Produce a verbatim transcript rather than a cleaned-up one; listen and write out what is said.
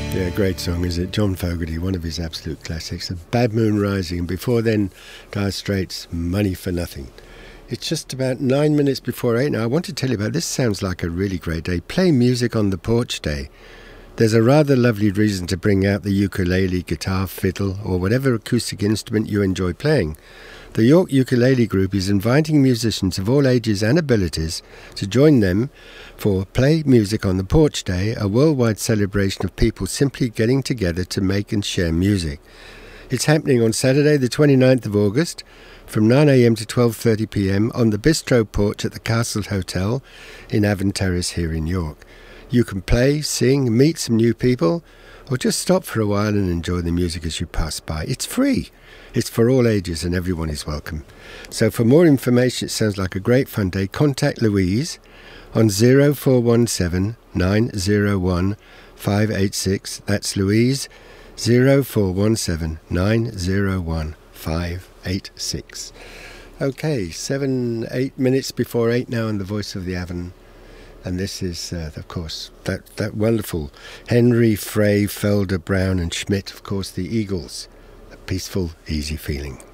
Yeah, great song, is it? John Fogerty, one of his absolute classics. Bad Moon Rising, and before then, Dire Straits, Money for Nothing. It's just about nine minutes before eight now. I want to tell you about this. Sounds like a really great day. Play music on the porch day. There's a rather lovely reason to bring out the ukulele, guitar, fiddle, or whatever acoustic instrument you enjoy playing. The York Ukulele Group is inviting musicians of all ages and abilities to join them for Play Music on the Porch Day, a worldwide celebration of people simply getting together to make and share music. It's happening on Saturday the twenty-ninth of August from nine a m to twelve thirty p m on the Bistro Porch at the Castle Hotel in Avon Terrace here in York. You can play, sing, meet some new people, or just stop for a while and enjoy the music as you pass by. It's free. It's for all ages and everyone is welcome. So for more information, it sounds like a great fun day, contact Louise on zero four one seven, nine zero one, five eight six. That's Louise, zero four one seven, nine zero one, five eight six. Okay, seven, eight minutes before eight now on the Voice of the Avon. And this is, uh, of course, that, that wonderful Henry, Frey, Felder, Brown and Schmidt, of course, the Eagles. A peaceful, easy feeling.